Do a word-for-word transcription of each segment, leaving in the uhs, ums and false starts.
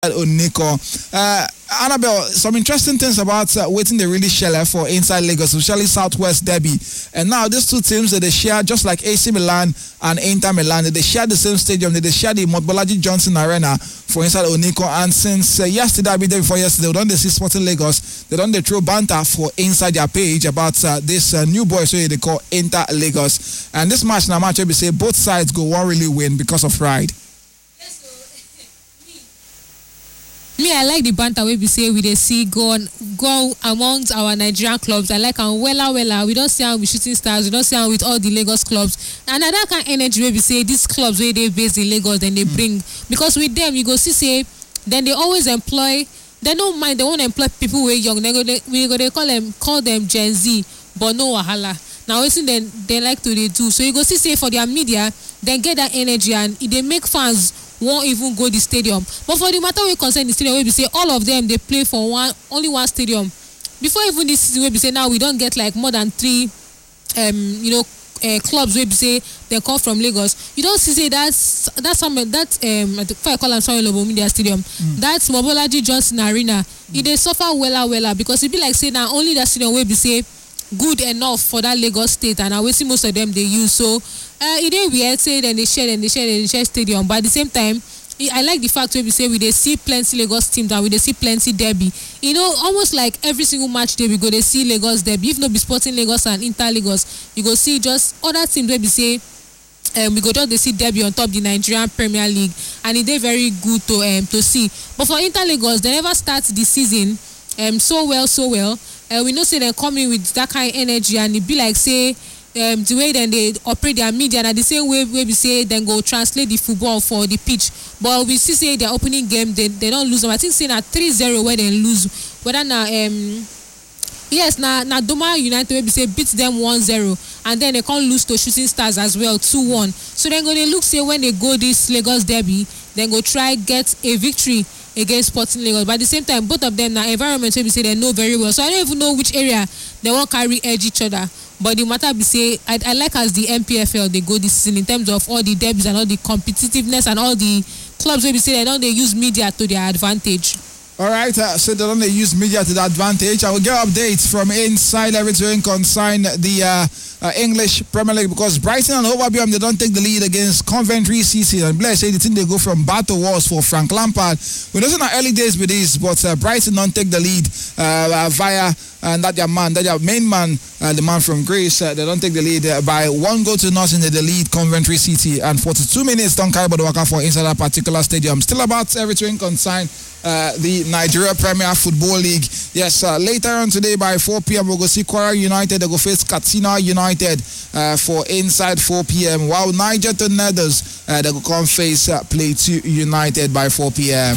Oniko. Uh, Annabelle, some interesting things about uh, waiting they really share for inside Lagos, especially Southwest Derby. And now these two teams that they share, just like A C Milan and Inter Milan, they share the same stadium. They share the Mobolaji Johnson Arena for inside Oniko. And since uh, yesterday, I be there before yesterday, they don't they see Sporting Lagos. They don't they throw banter for inside their page about uh, this uh, new boy, so they call Inter Lagos. And this match now, match we say both sides go one really win because of pride. Me, I like the banter where we say we they see go on, go amongst our Nigerian clubs. I like and wella wella. We don't see how with Shooting Stars. We don't see how with all the Lagos clubs. And that kind of energy where we say these clubs where they based in Lagos, then they mm. bring, because with them you go see say then they always employ. They don't mind. They want to employ people who are young. They go they, we go they call them call them Gen Z, but no wahala. Now listen, then they like to they do. So you go see say for their media, then get that energy and they make fans won't even go the stadium. But for the matter we concern the stadium, we say all of them they play for one only one stadium. Before even this season, we say now we don't get like more than three, um, you know, uh, clubs. We say they come from Lagos. You don't see say that's that's some that um, if I call them sorry, Lobo Media Stadium. Mm. That's Mobolaji Johnson Arena. Mm. It they suffer wella wella because it be like say now only that stadium we be say good enough for that Lagos state, and I will see most of them they use. So uh, it ain't weird say then they share then they share then they share stadium, but at the same time I like the fact where we say we they see plenty Lagos teams and we they see plenty derby. You know, almost like every single match day we go they see Lagos derby. If not be Sporting Lagos and Inter Lagos, you go see just other teams where we say um, we go just they see derby on top the Nigerian Premier League, and it they very good to um to see. But for Inter Lagos, they never start the season um so well so well. Uh, we know say they come in with that kind of energy, and it be like say um, the way then they operate their media, and the same way where we say then go translate the football for the pitch. But we see say their opening game they, they don't lose them. I think say na three zero where they lose. Whether na um yes na na Doma United where we say beat them one zero, and then they can't lose to Shooting Stars as well two one. So then go they look say when they go this Lagos derby, then go try get a victory against Sporting Lagos. But at the same time, both of them now environment where we say they know very well. So I don't even know which area they won't carry edge each other. But the matter be say I, I like as the M P F L they go this season in terms of all the derbys and all the competitiveness and all the clubs where we say they don't they use media to their advantage. All right, uh, so they don't they use media to their advantage. I will get updates from inside everything concern the uh, uh, English Premier League, because Brighton and Hove Albion they don't take the lead against Coventry City, and Blair say the thing they go from bad to worse for Frank Lampard. We know in our early days with this, but uh, Brighton don't take the lead uh, uh, via and that their man, that their main man, uh, the man from Greece, uh, they don't take the lead uh, by one goal to nothing. They the lead Coventry City, and forty-two minutes don't carry the worker for inside that particular stadium. Still about everything concerned uh, the Nigeria Premier Football League. Yes, uh, later on today by four p.m. we'll go see Kwara United. They go face Katsina United uh, for inside four p.m. while Niger Tornadoes uh, they go come face uh, Plateau United by four p.m.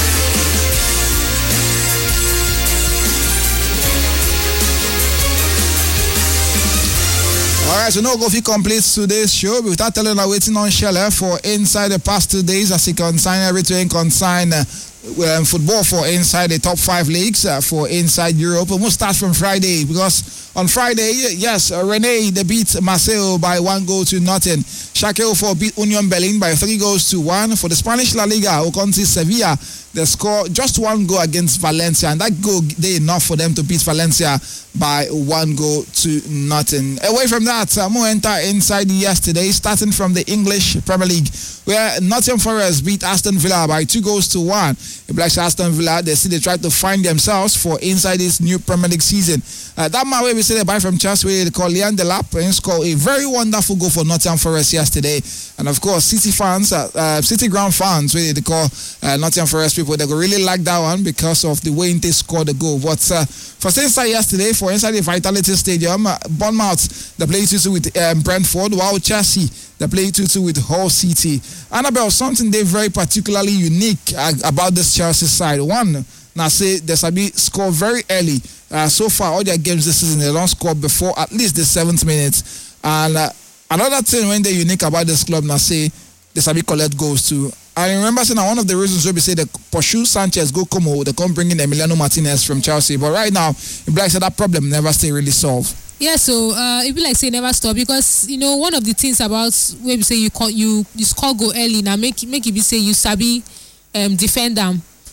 Alright, so no go fi complete today's show without telling her waiting on Shella for inside the past two days as he consign everything consign uh, um, football for inside the top five leagues uh, for inside Europe. And we'll start from Friday, because on Friday, yes, uh, Rennes they beat Marseille by one goal to nothing. Schalke for beat Union Berlin by three goals to one. For the Spanish La Liga, Oconti Sevilla they score just one goal against Valencia, and that goal they enough for them to beat Valencia by one goal to nothing. Away from that, uh, we'll enter inside yesterday, starting from the English Premier League, where Nottingham Forest beat Aston Villa by two goals to one. The Black Aston Villa, they see they try to find themselves for inside this new Premier League season. Uh, that man where we say they buy from Chelsea, they call Leon Delap, and score a very wonderful goal for Nottingham Forest yesterday. And of course, City fans, uh, uh, City ground fans, where they call uh, Nottingham Forest people, they go really like that one because of the way they scored the goal. But uh, for inside yesterday, for inside the Vitality Stadium, uh, Bournemouth they played two two with um, Brentford, while Chelsea they played two two with Hull City. Annabelle, something they very particularly unique uh, about this Chelsea side. One, now say they sabi score very early. Uh, so far, all their games this season they don't score before at least the seventh minute. And uh, another thing when they unique about this club now say they sabi collect goals too. I remember saying one of the reasons where we say they pursue Sanchez, go Como, they come bring in Emiliano Martinez from Chelsea. But right now, it like said that problem never stay really solved. Yeah, so uh, it be like say never stop, because you know one of the things about where we say you call, you you score goal early now make make it be say you sabi um, defend them.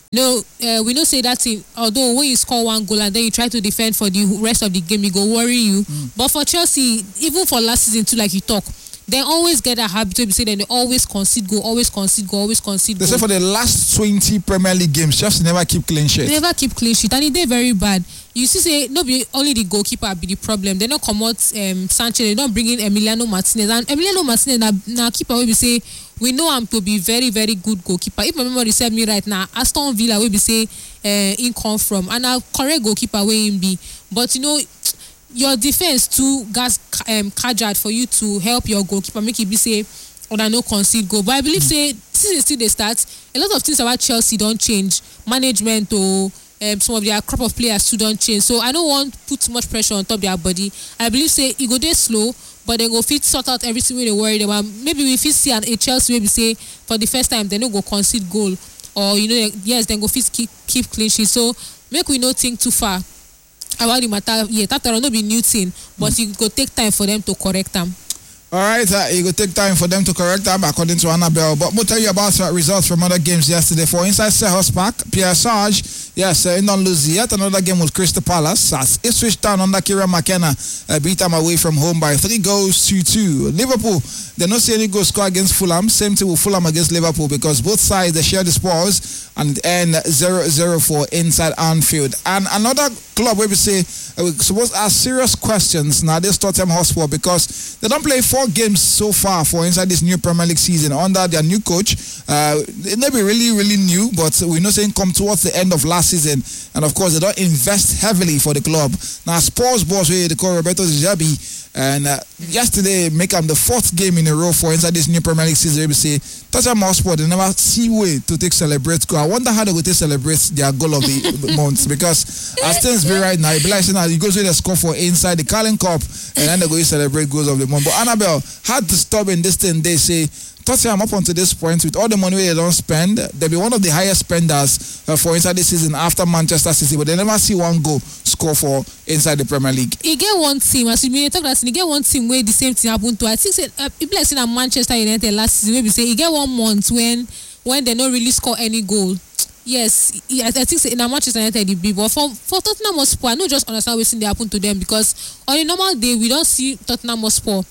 No, uh, we know say that thing. Although when you score one goal and then you try to defend for the rest of the game, it go worry you. Mm. But for Chelsea, even for last season too, like you talk, they always get that habit to say that they always concede goal, always concede goal, always concede They goal. say for the last twenty Premier League games, Chelsea never keep clean sheet. They never keep clean sheet, and it they very bad. You see, say no be only the goalkeeper be the problem. They don't come out um, Sanchez. They don't bring in Emiliano Martinez, and Emiliano Martinez now na keeper will be say we know him to be very very good goalkeeper. If my memory serve me right now, Aston Villa will be say uh, in come from and a correct goalkeeper where him be, but you know. Your defense too gas um cajard for you to help your goalkeeper make it be say or no concede goal. But I believe say since still they start, a lot of things about Chelsea don't change. Management or um, some of their crop of players too don't change. So I don't want to put too much pressure on top of their body. I believe say it go there slow, but they go fit sort out everything when they worry about. Maybe we fit see an a Chelsea maybe say for the first time they no go concede goal or you know yes then go fit keep keep clean sheet. So make we not think too far about the matter. Yeah, that will not be new thing, but mm. it go take time for them to correct them. All right, uh, it will take time for them to correct them, according to Annabelle. But we'll tell you about uh, results from other games yesterday. For inside Selhurst Park, Pierre Sarge, yes, uh, don't lose yet. Another game was Crystal Palace. As Ipswich Town under Kieran McKenna uh, beat them away from home by three goals to two. Liverpool, they don't see any goal score against Fulham. Same thing with Fulham against Liverpool because both sides they share the spoils and end zero zero for inside Anfield. And another club where we say uh, we're supposed to ask serious questions now. This Tottenham Hotspur because they don't play four games so far for inside this new Premier League season under their new coach. Uh, it may be really, really new, but we know saying come towards the end of last season, and of course they don't invest heavily for the club. Now Spurs boss where they call Roberto De Zerbi, and uh, yesterday make them the fourth game in a row for inside this new Premier League season. We say Tottenham Hotspur they never see way to take celebrate goal. I wonder how they will take celebrate their goal of the month because as things be right now, it be like saying now you go to the score for inside the Carling Cup and then they go to celebrate goals of the month. But Annabelle had to stop in this thing. They say Tottenham up until this point with all the money they don't spend, they'll be one of the highest spenders uh, for inside this season after Manchester City, but they never see one goal score for inside the Premier League. You get one team, as you talk that, you get one team where the same thing happened to. I think say, uh, people like saying that Manchester United last season, maybe say you get one month when when they don't really score any goal. Yes, I, I think say, in Manchester United it be, but for for Tottenham Hotspur, I don't just understand what's they happen to them because on a normal day we don't see Tottenham Hotspur.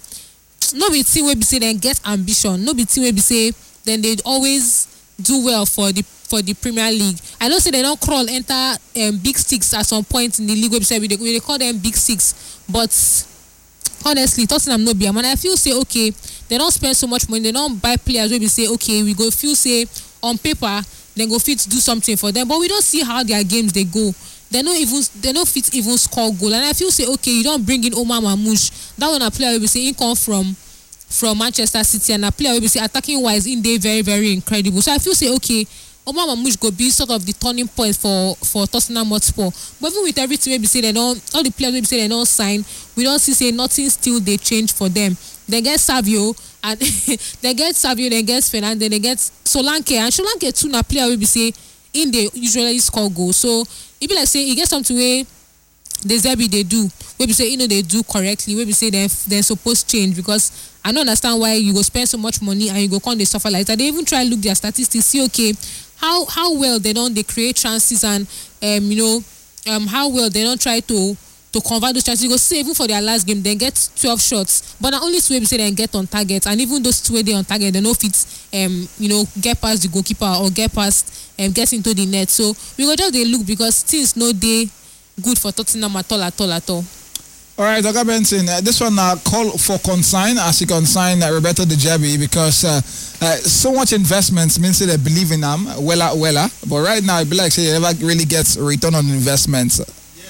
No be team where be say then get ambition. No be team where be say then they always do well for the for the Premier League. I know say they don't crawl enter um, big six at some point in the league where be say we they, we they call them big six. But honestly, Tottenham no be am, and I feel say okay, they don't spend so much money. They don't buy players where be say okay, we go feel say on paper then go fit do something for them, but we don't see how their games they go. They don't even they don't fit even score goal, and I feel say okay, you don't bring in Omar Mamouche. That one a player will be say he come from from Manchester City, and a player will be say attacking wise in they very very incredible. So I feel say okay, Omar Mamouche go be sort of the turning point for for Tottenham Hotspur. But even with everything we be say they don't all the players we be say they don't sign, we don't see say nothing still they change for them. They get Savio and they get Savio, they get Fernandez, they get Solanke, and Solanke too na player will be say in they usually score goals. So it be like say you get something where the Zerbi they do, where we say you know they do correctly, where we say they they're supposed to change because I don't understand why you go spend so much money and you go come they suffer like that. They even try to look their statistics, see okay how how well they don't they create chances and um you know um how well they don't try to to convert those chances. You go see even for their last game they get twelve shots, but the only two way we say they get on target, and even those two way they on target they no fit um you know get past the goalkeeper or get past um get into the net. So we go just they look because things no day good for Tottenham at all at all at all. All right, Doctor Benson, uh, this one uh, call for consign as you consign uh, Roberto De Zerbi because uh, uh, so much investments means that they believe in them, wella, wella, but right now it be like say they never really gets return on investments. Yeah,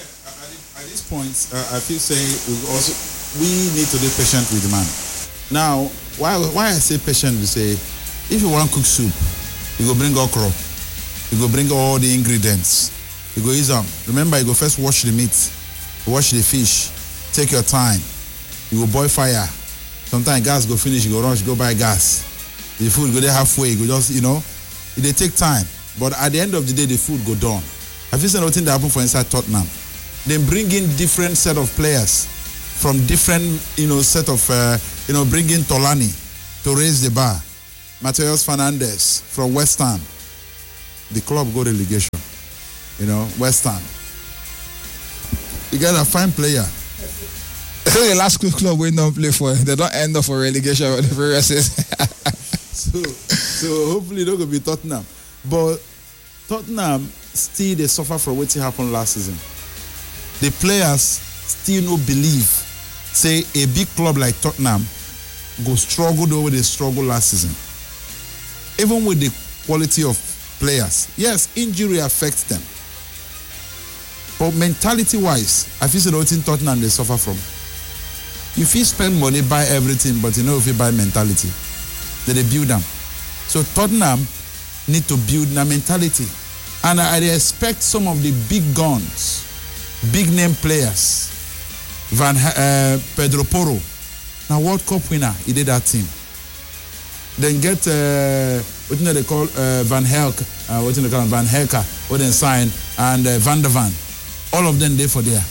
at, at this point, uh, I feel say we also we need to be patient with the man. Now, why why I say patient, we say if you want to cook soup, you go bring okra, you go bring all the ingredients, you go use them. Remember, you go first wash the meat, wash the fish. Take your time. You go boil fire. Sometimes gas go finish, you go rush, go buy gas. The food go there halfway, you go just, you know, it they take time. But at the end of the day, the food go done. Have you seen anything that happen for inside Tottenham? They bring in different set of players from different, you know, set of, uh, you know, bring in Tolani to raise the bar. Mateus Fernandez from West Ham. the club go relegation. You know, West Ham. You get a fine player. The last club we don't play for, they don't end up for relegation with the various so, so hopefully they're going to be Tottenham. But Tottenham still they suffer from what happened last season. The players still no believe. Say a big club like Tottenham go struggle the way they struggle last season. Even with the quality of players. Yes, injury affects them. But mentality-wise, I feel so the Tottenham they suffer from. If you spend money, buy everything, but you know if you buy mentality, then they build them. So Tottenham need to build their mentality. And I, I expect some of the big guns, big name players, Van uh, Pedro Porro, now World Cup winner, he did that team. Then get uh, what do they call uh, Van Helk, uh, what do they call Van Helka, what they sign, and uh, Van der Van. All of them there for there.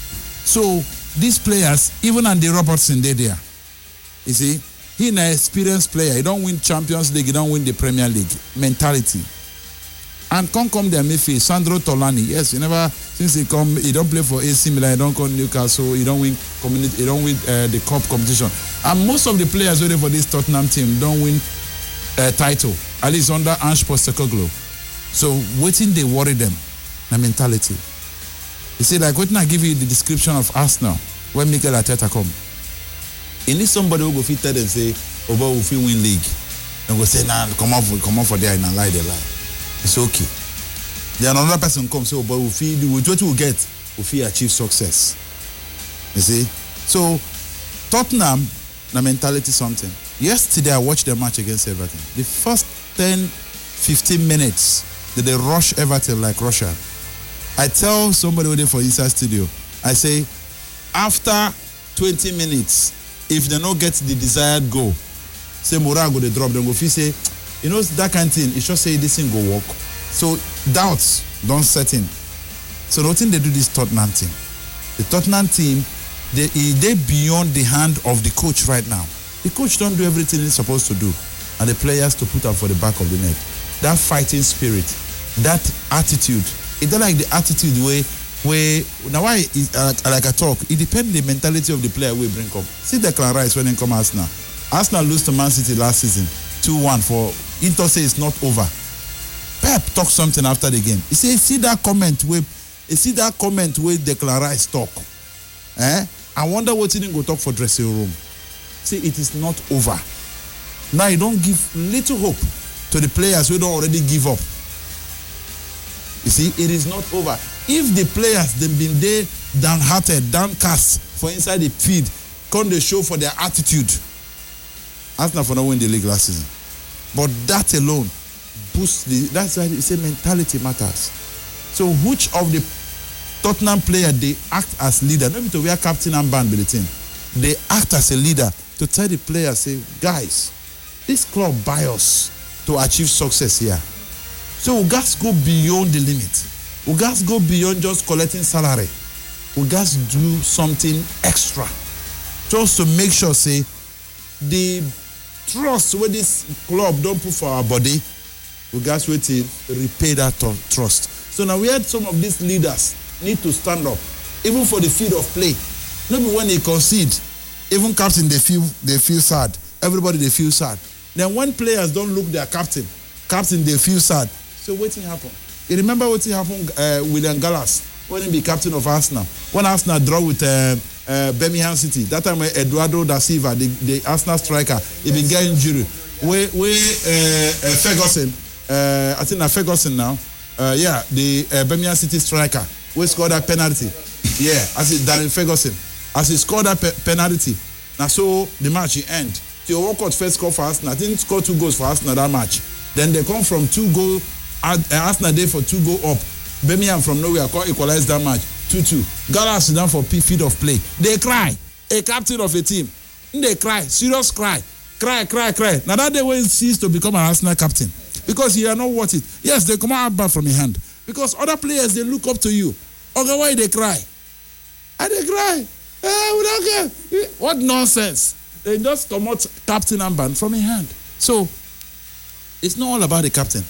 So these players, even Andy Robertson, they there. You see, he an experienced player. He don't win Champions League, he don't win the Premier League. Mentality. And come come there, Mayfield, Sandro Tolani. Yes, he never since he come, he don't play for A C Milan, he don't come Newcastle, he don't win community, he don't win uh, the cup competition. And most of the players waiting for this Tottenham team don't win a uh, title, at least under Ange Postecoglou. So waiting they worry them, the mentality. You see, like when I give you the description of Arsenal when Mikel Arteta come, he needs somebody who go fit tell them say, "Oh, but we feel win league," and go say, "Nah, come on, come on for there and lie they lie." It's okay. Then another person comes say, "Oh, but we feel with what we get, we feel achieve success." You see, so Tottenham, the mentality something. Yesterday I watched the match against Everton. The first ten, fifteen minutes, did they rush Everton like Russia? I tell somebody waiting for inside studio, I say, after twenty minutes, if they don't get the desired goal, say morale go they drop, then go feel say, you know that kind of thing, it just say this thing go work. So doubts don't set in. So nothing they do this Tottenham team. The Tottenham team, they they beyond the hand of the coach right now. The coach don't do everything he's supposed to do, and the players to put up for the back of the net. That fighting spirit, that attitude. It's not like the attitude way where now why is, uh, like I talk, it depends the mentality of the player we bring up. See Declan Rice when they come Arsenal. Arsenal lose to Man City last season, two one for Inter say it's not over. Pep talk something after the game. He say, see that comment where you see that comment where Declan Rice talk. Eh? I wonder what he didn't go talk for dressing room. See, it is not over. Now you don't give little hope to the players who don't already give up. You see, it is not over. If the players they've been there downhearted, downcast for inside the field, come they show for their attitude. Arsenal for not win the league last season. But that alone boosts the that's why they say mentality matters. So which of the Tottenham players they act as leader, not to wear captain and band with the team. They act as a leader to tell the players, say, guys, this club buy us to achieve success here. So we got to go beyond the limit. We got to go beyond just collecting salary. We got to do something extra. Just to make sure, say, the trust where this club don't put for our body, we got to wait to repay that trust. So now we had some of these leaders need to stand up, even for the field of play. Not when they concede, even captain they feel they feel sad. Everybody they feel sad. Then when players don't look their captain, captain they feel sad. So what thing happen? You remember what thing happened uh, with Gallas when he be captain of Arsenal? When Arsenal draw with uh, uh, Birmingham City, that time uh, Eduardo da Silva, the, the Arsenal striker, he been getting injury. Where where uh, uh, Ferguson, uh, I think na Ferguson now. Uh, yeah, the uh, Birmingham City striker, we scored that penalty. Yeah, as it Darren Ferguson, as he scored that pe- penalty. Now so the match he end. Theo Walcott first score for Arsenal. I think scored two goals for Arsenal that match. Then they come from two goal. Uh, Arsenal there for two goal up. Birmingham from nowhere can't equalize that match. two two. Gallas down for field of play. They cry. A captain of a team. They cry. Serious cry. Cry, cry, cry. Now that day when he ceased to become an Arsenal captain. Because he are not worth it. Yes, they come out bad from your hand. Because other players, they look up to you. Okay, why they cry? And they cry. Hey, we don't care. What nonsense. They just come out captain armband from your hand. So, it's not all about the captain.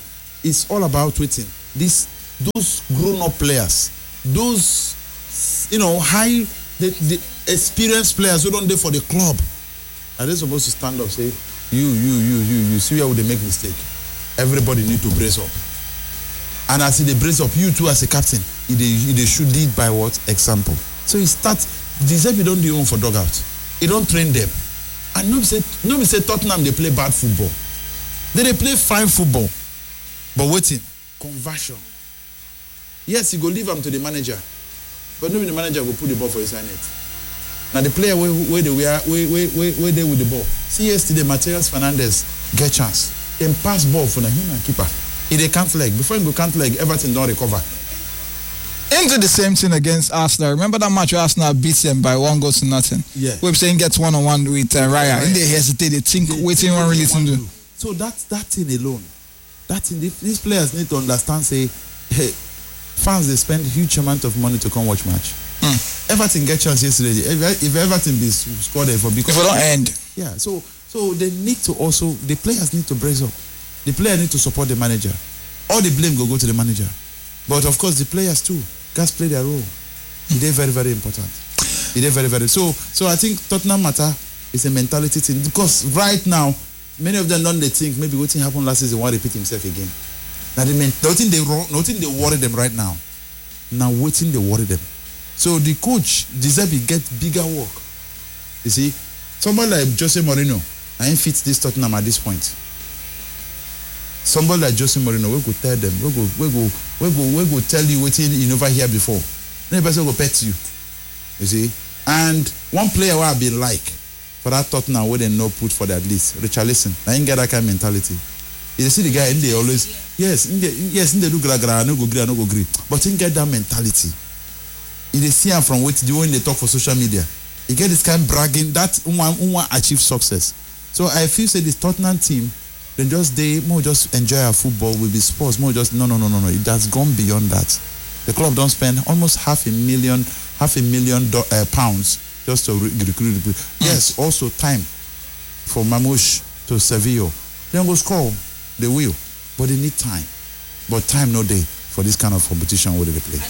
it's all about waiting. This those grown-up players, those you know high the, the experienced players who don't do for the club, are they supposed to stand up say, you, you, you, you, you see where they make mistake? Everybody need to brace up. And as they brace up, you too as a captain, they, they should lead by what? Example. So he starts, De Zerbi don't do it for dugout. He don't train them. And nobody say, nobody say Tottenham, they play bad football. They, they play fine football. But waiting, conversion. Yes, you go leave them to the manager. But maybe the manager will put the ball for his net. Now the player where, where they were, where, where, where, where they with the ball. See yesterday, Mateus Fernandes get chance. Then pass ball for the him and keeper. He they can't leg. Before he go can't leg, Everton don't recover. Into the same thing against Arsenal. Remember that match where Arsenal beat them by one goal to nothing? Yeah. We're saying gets one on one with uh, Raya. Raya. And they hesitate, they think They- waiting they one really want to do. to. So that that thing alone, that thing, these players need to understand. Say, hey, fans they spend huge amount of money to come watch match. Mm. Everton get chance yesterday. If, if Everton be scored for because If it don't end. yeah, so so they need to also the players need to brace up. The player need to support the manager. All the blame go go to the manager, but of course the players too guys play their role. It is very very important. It is very very so so I think Tottenham matter is a mentality thing because right now many of them don't they think maybe what thing happened last season won't repeat himself again. Now they mean nothing they wrong nothing they worry them right now. Now waiting they worry them. So the coach De Zerbi get bigger work. You see, somebody like Jose Mourinho, I ain't fit this Tottenham at this point. Somebody like Jose Mourinho, we go tell them, we go, we go, we go, we go tell you what you never hear before. Then the person go pet you. You see, and one player who I've been like for that Tottenham where they no put for that list, Richarlison. I ain't get that kind of mentality. You see the guy in there always, yes, in there, yes, in there do gra gra, no go gree, no go gree, but he get that mentality. You dey see him from what the when they talk for social media. You get this kind of bragging that one one achieve success. So I feel say this Tottenham team, then just they more just enjoy our football with the sports, more just no no no no no. It has gone beyond that. The club don't spend almost half a million half a million do, uh, pounds just to recruit. Re- yes, also time for Mamouche to Sevilla. They don't go score, they will, but they need time. But time no day for this kind of competition where they play.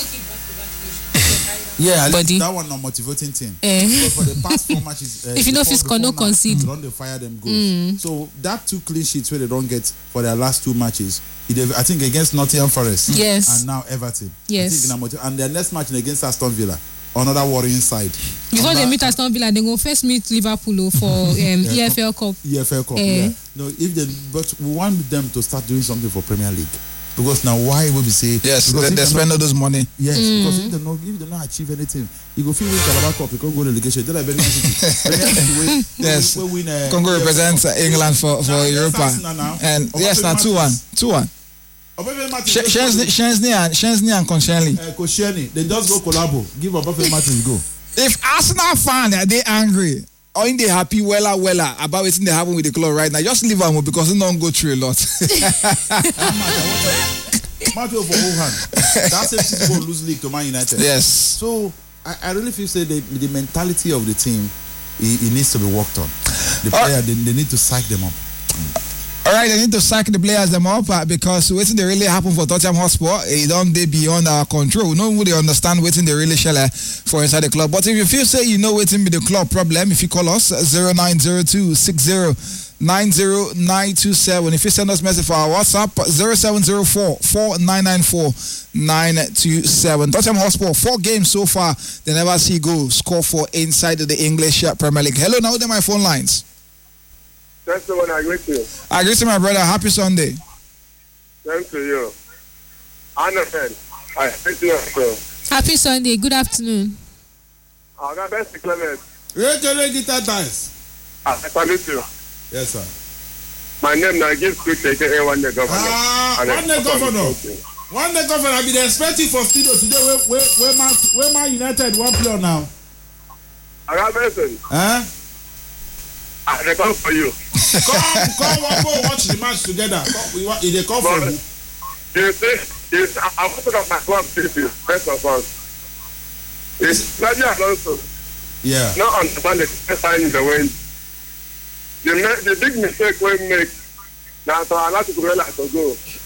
Yeah, at least that one not motivating thing. Eh. Because for the past four matches, uh, If you know before- if score, no before now, concede. Don't they fire them goals? Mm. So that two clean sheets where they don't get for their last two matches, it, I think against Nottingham Forest, Yes. and now Everton. Yes. I think in a motiv- and their next match against Aston Villa, another worrying side. Before And they that- meet Aston Villa, they go first meet Liverpool oh, for um, E F L Cup. E F L Cup, Eh. yeah. No, if they, but we want them to start doing something for Premier League. Because now why would we say Yes, because they, if they they're spend not- all those money. Yes, because if they not if they not achieve anything, you go feel win Carabao Cup, you can't go relegation. Then I bet you Yes. we win. Uh, Congo represents uh, England for, for Now, Europa. yes, Arsenal now. And Of yes, all now the two one. matches- two one. Obafemi Martins Sh- just Shensney go- Shensney and Shensney and Koscielny. uh, Koscielny, they just go collabo. Give Obafemi Martins go. If Arsenal fan are they angry or in they happy wella wella about what's they happen with the club right now, just leave them because they don't go through a lot. Matthew for whole hand. That's if City go lose league to Man United. Yes. So I, I really feel say the, the mentality of the team it, it needs to be worked on. The Uh, player they, they need to psych them up. All right, they need to sack the players them up uh, because waiting they really happen for Tottenham Hotspur, it don't they beyond our control. We don't really understand waiting they really shall uh, for inside the club. But if you feel say you know waiting be the club problem, if you call us zero nine zero two six zero nine zero nine two seven. If you send us message for our WhatsApp zero seven zero four four nine nine four nine two seven. Tottenham Hotspur four games so far. They never see goal score for inside of the English uh, Premier League. Hello, now they're my phone lines. Thanks so much. I agree to you. I agree to my brother. Happy Sunday. Thanks to you. Anna said, I thank you. So, Happy Sunday. Good afternoon. I got best Clement. Rachel guitar dance. I salute you. Yes, sir. My name now gives quick take a one day governor. Ah, And one I- day governor. One day governor. I be the expecting for studio today. Where where where man where man United one player now? I got Benson. Huh? I they come for you. Come come one go watch the match together. Come, we want they come for But, you. you see, you, I, I want to talk my club people, first of all. It's Nadia Alonso. Yeah. Not understand the sign in the wind. The, the big mistake we make now, so I like to go like to go.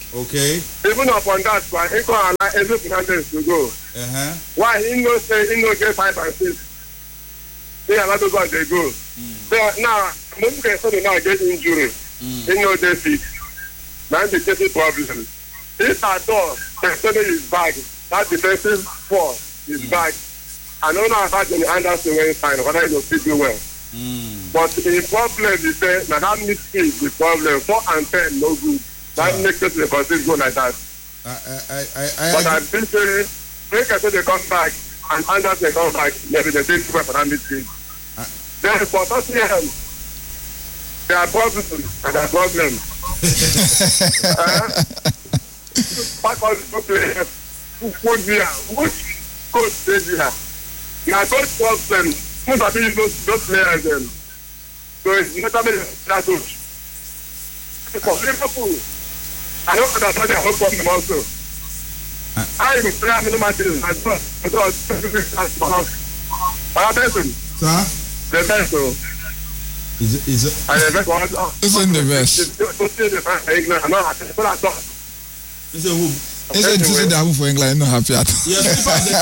Okay. Even upon that, why he can't allow every Fernandez to go. Uh-huh. Why he no say he no get five and six? He allow those ones they go. Mm. So now, most can say now get injury. Mm. He no dey fit. Now the basic problem. If at all, Personally is back. That defensive force is mm. back. I don't know how Johnny Anderson went fine, whether he will still do well. Mm. But the problem is that now that mistake is the problem. Four and ten, no good. That yeah. makes it the consist go like that. I, I, I, I, but I, I'm still saying, make I say they come back and Anderson come back, maybe they take two for that mistake. Uh, then for Tottenham, there are problems and there are problems. uh, back on the players who put there, which coach stay there. Now coach problem, most of these those those players them. So it's not only that coach. For Liverpool, I don't understand their whole problem also. Uh, I even play a minimum matches as well. Because another person. Sir? The best so. Is it is it and the best one isn't the best. I'm not happy. What I thought. Is it who? Is it to say that I'm for England not happy at yes,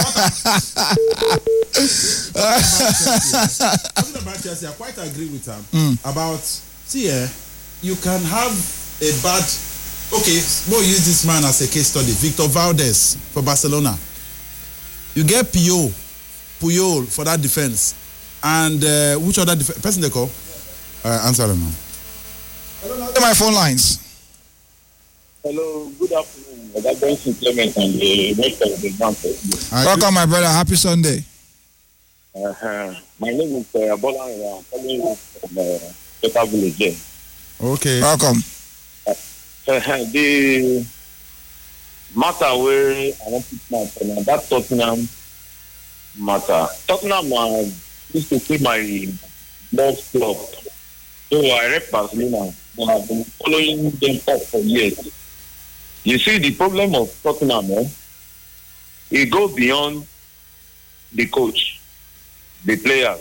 talking about Chelsea, I quite agree with him mm. about see eh, you can have a bad okay, we'll use this man as a case study. Victor Valdez for Barcelona. You get Puyol, Puyol for that defense. And uh, which other def- person they call? Uh, answer them now. Hello, my phone lines. Hello, good afternoon. I'm going to Clement and the rest of the bank. Welcome, my brother. Happy Sunday. Uh-huh. My name is uh, Bola. I'm calling you from uh, Better Village. Yeah. Okay. Welcome. Uh, the matter where I want to know that Tottenham matter. Tottenham uh, used to see my love club. So I rep Barcelona. And I've been following them up for years. You see, the problem of Tottenham, eh, it goes beyond the coach, the players.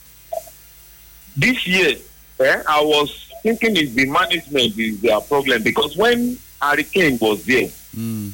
This year, eh, I was thinking it's the management is their problem because when Harry Kane was there, mm.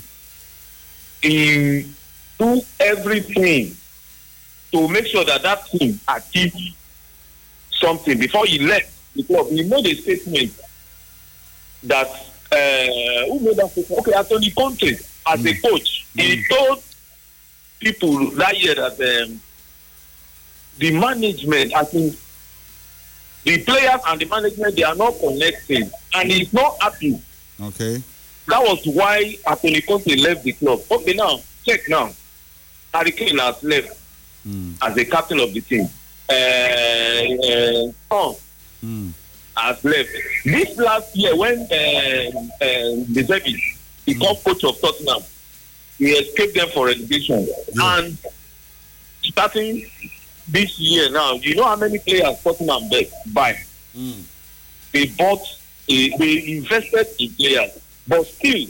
he do everything to make sure that that team achieved something. Before he left the club, he made a statement that uh, who made that statement? Okay, Anthony Conte, as mm. a coach, mm. he told people that year that um, the management, I think, the players and the management, they are not connecting, and he's not happy. Okay. That was why Anthony Conte left the club. Okay, now check now. Harry Kane has left mm. as the captain of the team. Uh, uh, oh, mm. has left. This last year, when uh, uh, the Zebby became mm. coach of Tottenham, he escaped them for relegation. Yeah. And starting this year now, you know how many players Tottenham buy? Mm. They bought, a, they invested in players, but still,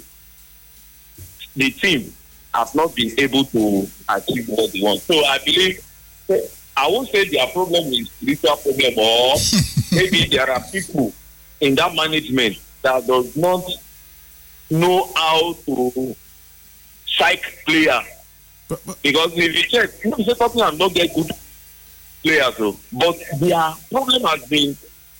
the team have not been able to achieve what they want. So I believe, I won't say their problem is spiritual problem, or maybe there are people in that management that does not know how to psych players. But, but, because if you check, you know, Tottenham don't get good players, though, but their problem has been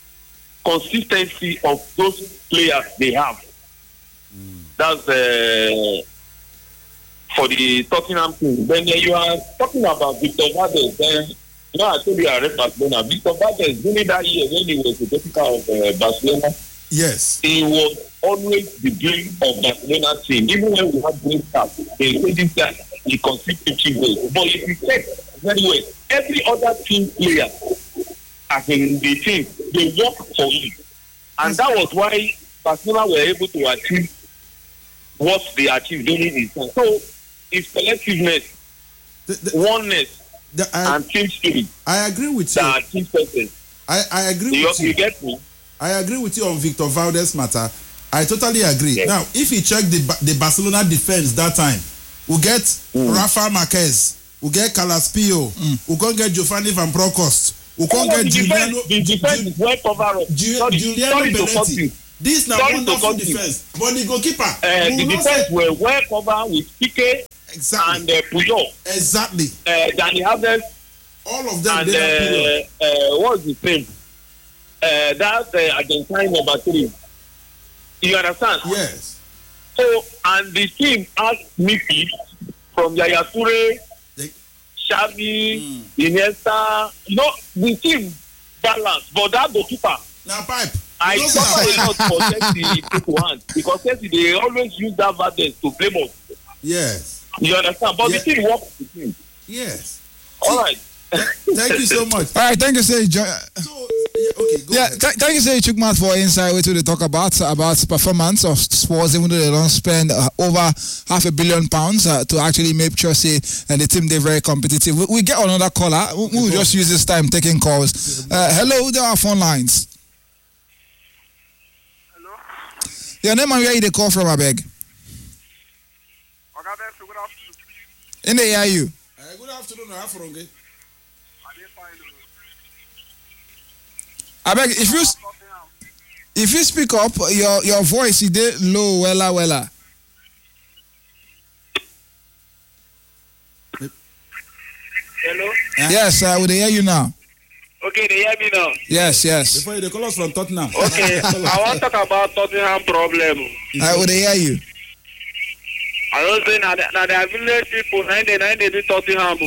consistency of those players they have. Mm. That's uh, for the Tottenham team. Then uh, you are talking about Victor Valdez. Then you know I told you I read Barcelona. Victor Valdez during that year when he was the deputy of uh, Barcelona. Yes, he was always the dream of Barcelona team. Even when we had great stars, they said this guy he conceded fifty goals. But if you check very well, every other team player, as in the team, they work for him, and that was why Barcelona were able to achieve what they achieved during his time. So it's collectiveness, the, the, oneness, the, I, and team spirit. I agree with you. That team person. I, I agree you, with you. You get me? I agree with you on Victor Valdez matter. I totally agree. Yes. Now, if you check the the Barcelona defense that time, we get mm. Rafa Marquez, we get Calaspio, mm. we can't get Giovanni Van Bronckhorst, we can't get the Giuliano. Defense, the defense Ju- is well covered up. Ju- sorry, Giuliano sorry Belletti. This now wonderful defense, but the goalkeeper. Uh, the defense were well covered with Piqué exactly. and uh, Puyol. Exactly. Uh, Dani Alves. All of them. And uh, uh, what's his name? Uh, that's uh, Argentine number three. You understand? Yes. So, and the team has midfield from Yaya Toure, they... Xavi, mm. Iniesta. You know, the team balance, but that goalkeeper. Now, pipe. I suffer a lot for Chelsea people hand because Chelsea they always use that Valdez to play ball. Yes. You understand? But yes. the team works with him. Yes. All right. Thank you so much. All right, thank you, sir. Jo- so, yeah, okay, go yeah, th- thank you, sir. Chukmat for insight with they talk about about performance of sports, even though they don't spend uh, over half a billion pounds uh, to actually make sure say and the team they're very competitive. We, we get another caller. We, we'll just use this time taking calls. Uh, hello, there are phone lines. Hello. Your name and where you they call from, I beg. In the hear you. Uh, good afternoon, Afronge. I beg if you if you speak up, your your voice is there low, wella wella. Hello. Uh, yes, I will hear you now. Okay, they hear me now. Yes, yes. Before you call us from Tottenham. Okay, I want to talk about Tottenham problem. I will hear you. I don't say now now the village people nine they nine they do Tottenham.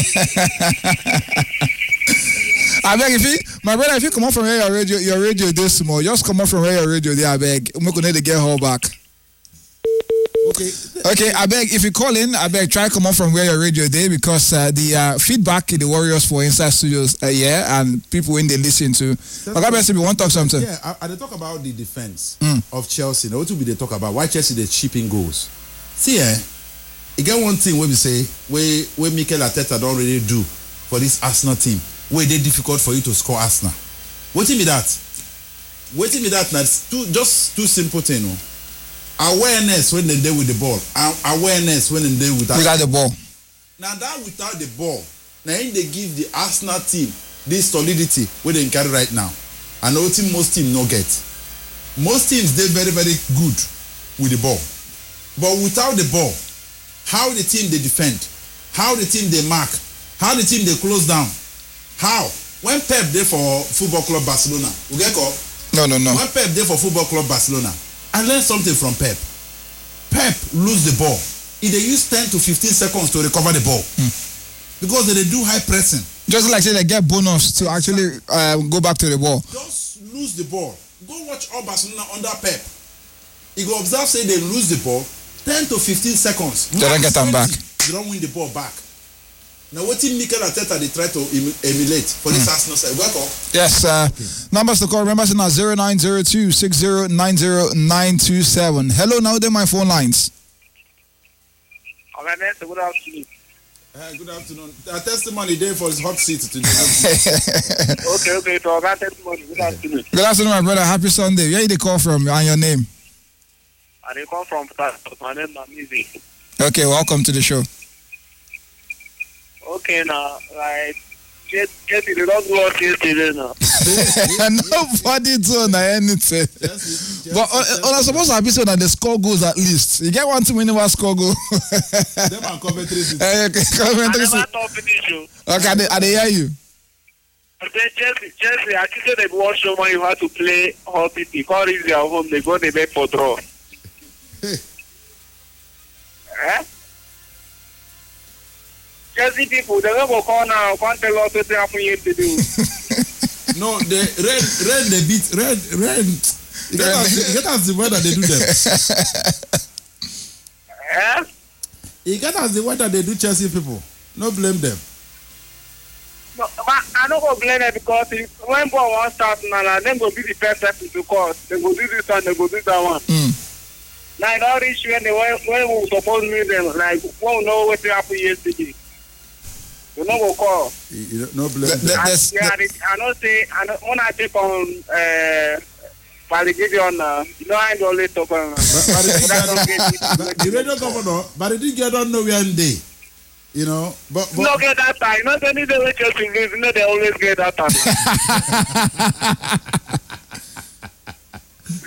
I beg if you, my brother, if you come on from where your radio, your radio this small, just come on from where your radio there. I beg, we gonna need to get her back. Okay. Okay, I beg if you call in, I beg try come on from where your radio there because uh, the uh, feedback in the Warriors for Inside Studios, uh, yeah, and people when they listen to. Okay, best if you want to talk something. Yeah, I, I they talk about the defense mm. of Chelsea. Now, what will be they talk about? Why Chelsea they chipping goals? See, eh, you get one thing where we say where where Mikel Arteta don't really do for this Arsenal team. Where they difficult for you to score Arsenal. Waiting me that. Waiting me that. That's two just two simple things. No? Awareness when they deal with the ball. And awareness when they deal without, without the ball. Now that without the ball, now they give the Arsenal team this solidity where they carry right now. And what team most teams no get. Most teams they very very good with the ball. But without the ball, how the team they defend, how the team they mark, how the team they close down. How? When Pep there for Football Club Barcelona, you get call? No, no, no. When Pep there for Football Club Barcelona, I learned something from Pep. Pep lose the ball. If they use ten to fifteen seconds to recover the ball. Mm. Because they, they do high pressing. Just like say they get bonus to actually uh, go back to the ball. Just lose the ball. Go watch all Barcelona under Pep. You go observe say they lose the ball ten to fifteen seconds. They don't get them back. They don't win the ball back. Now, what team Mikel Arteta they try to em- emulate for this mm. Arsenal side? Welcome. Yes, uh, okay. Numbers to call. Remember, it's now zero nine zero two six zero nine zero nine two seven. Hello, now they're my phone lines. Okay, man, good afternoon. Uh, good afternoon. Uh, testimony day for his hot seat today. okay, okay, so I got testimony. Good afternoon. Good afternoon, my brother. Happy Sunday. Where did they call from and your name? I they come from my name is Music. Okay, welcome to the show. Okay, now, like, get get it, they don't go out yesterday now. Nobody told anything. Yes, but on uh, supposed to be so that the score goes at least. You get one team when you score goal. Them and Coventry City. I never thought finish you. Okay, I, I hear you. Then Chelsea, Chelsea, I think they watch someone you have to play all people. Call is their home, they go they make for draw. Eh? Chelsea people, they don't go call now. Can't tell us what they have to do. No, the red, red, they beat red, red. You get us, you get us the weather they do them. Eh? You get us the weather they do Chelsea people. No blame them. No, but I don't go blame them because if, when ball one start now, then go be the first person to call. They go do this one, they go do that one. Mm. Now, all this when they when we supposed to meet them, like, we don't know what happened yesterday. You know what call? You, you don't, no blame the, them. the, I, the, yeah, the, I don't say, I don't, when I take on, uh, Gideon, uh, you know, I don't always talk on. But the radio governor, but the D G don't know where they. You know, but, but you don't get that time. Not any day we just lose, you know, they always get that time.